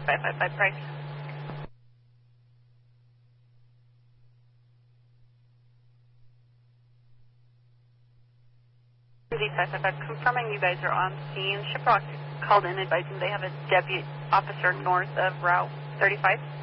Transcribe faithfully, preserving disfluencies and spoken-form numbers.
five five five price. five five five, confirming you guys are on scene. Shiprock called in advising they have a deputy officer north of Route thirty-five.